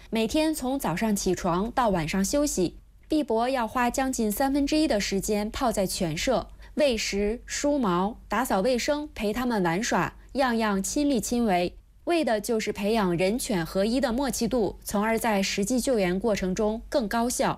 每天从早上起床到晚上休息，碧博要花将近1/3的时间泡在犬舍，喂食、梳毛、打扫卫生，陪它们玩耍，样样亲力亲为。为的就是培养人犬合一的默契度，从而在实际救援过程中更高效。